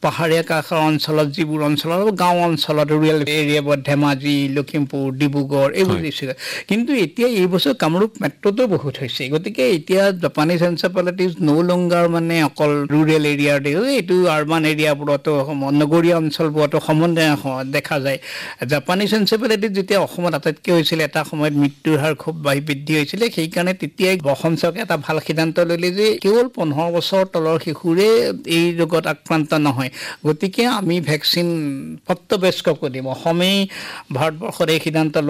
পাহাৰীয়া কাষৰ অঞ্চলত যিবোৰ অঞ্চলৰ গাঁও অঞ্চলত ৰুৰেল এৰিয়াবোৰত ধেমাজি লখিমপুৰ ডিব্ৰুগড় এইবোৰ দিছিলে কিন্তু এতিয়া এই বছৰ কামৰূপ মেট্ৰটো বহুত হৈছে গতিকে এতিয়া জাপানিজ এনচেফেলাইটিছ ন' লংগাৰ মানে অকল ৰুৰেল এৰিয়াৰ এইটো আৰবান এৰিয়াবোৰতো নগৰীয়া অঞ্চলবোৰতো দেখা যায় জাপানিজ এনচেফেলাইটিছ যেতিয়া অসমত আটাইতকৈ হৈছিলে এটা সময়ত মৃত্যুৰ হাৰ খুব বৃদ্ধি হৈছিলে সেইকাৰণে তেতিয়াই অসম চৰকাৰে এটা ভাল সিদ্ধান্ত ল'লে যে কেৱল 15 বছৰ তলৰ শিশুৰে এই ৰোগত আক্ৰান্ত নহয় গতিকে আমি ভেকচিন পত্ৰবেশকো দিম অসমেই ভাৰতবৰ্ষৰ এই সিদ্ধান্ত